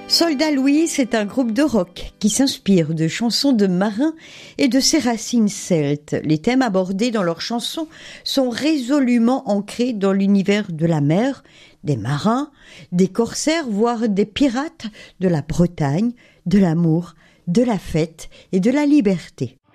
Soldat Louis, c'est un groupe de rock qui s'inspire de chansons de marins et de ses racines celtes. Les thèmes abordés dans leurs chansons sont résolument ancrés dans l'univers de la mer, des marins, des corsaires, voire des pirates, de la Bretagne, de l'amour, de la fête et de la liberté.